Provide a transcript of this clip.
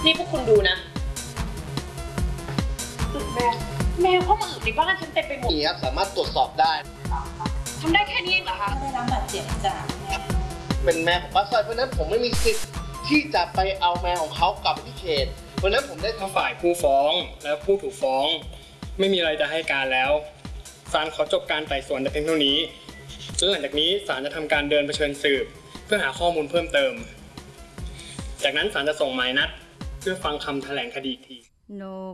นี่พวกคุณดูนะแมวเข้ามาอึในบ้านฉันเต็มไปหมดนี่ครับสามารถตรวจสอบได้ทำได้แค่นี้เองเหรอคะได้รับบาดเจ็บจากแม่เป็นแมวของป้าสร้อยเพราะฉะนั้นผมไม่มีสิทธิ์ที่จะไปเอาแมวของเขากลับไปที่เขตเพราะฉะนั้นผมได้ถ้าฝ่ายผู้ฟ้องและผู้ถูกฟ้องไม่มีอะไรจะให้การแล้วศาลขอจบการไต่สวนแต่เพียงเท่านี้และหลังจากนี้ศาลจะทำการเดินเผชิญสืบเพื่อหาข้อมูลเพิ่มเติมจากนั้นศาลจะส่งหมายนัดเพื่อฟังคำแถลงคดีอีกทีนก